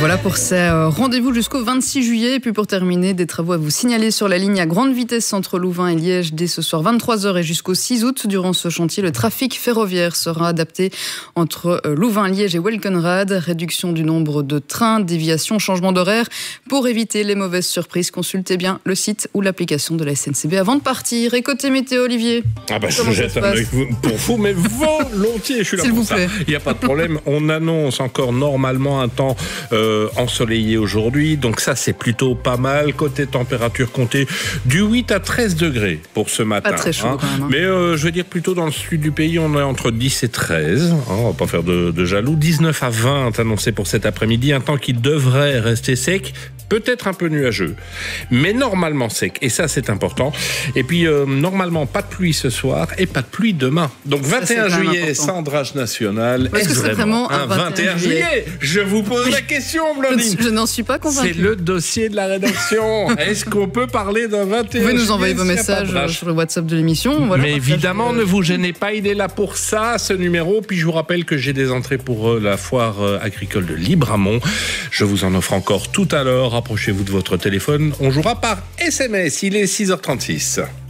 Voilà pour ces rendez-vous jusqu'au 26 juillet. Et puis pour terminer, des travaux à vous signaler sur la ligne à grande vitesse entre Louvain et Liège dès ce soir 23h et jusqu'au 6 août. Durant ce chantier, le trafic ferroviaire sera adapté entre Louvain, Liège et Welkenrad. Réduction du nombre de trains, déviation, changement d'horaire. Pour éviter les mauvaises surprises, consultez bien le site ou l'application de la SNCB avant de partir. Et côté météo, Olivier, je jette un œil pour vous, mais volontiers, je suis là pour ça. Il n'y a pas de problème. On annonce encore normalement un temps ensoleillé aujourd'hui, donc ça c'est plutôt pas mal. Côté température, comptez du 8 à 13 degrés pour ce matin. Pas très chaud quand même. Mais je vais dire plutôt dans le sud du pays, on est entre 10 et 13. On va pas faire de jaloux. 19 à 20 annoncé pour cet après-midi. Un temps qui devrait rester sec. Peut-être un peu nuageux, mais normalement sec. Et ça, c'est important. Et puis, normalement, pas de pluie ce soir et pas de pluie demain. Donc, 21 juillet, centrage national. Est-ce que c'est vraiment un 21 juillet? Je vous pose la question, Blandine. Je n'en suis pas convaincue. C'est le dossier de la rédaction. Est-ce qu'on peut parler d'un 21 juillet? Vous pouvez nous envoyer vos messages sur le WhatsApp de l'émission. Voilà, mais évidemment, ne vous gênez pas. Il est là pour ça, ce numéro. Puis, je vous rappelle que j'ai des entrées pour la foire agricole de Libramont. Je vous en offre encore tout à l'heure. Approchez-vous de votre téléphone. On jouera par SMS. Il est 6h36.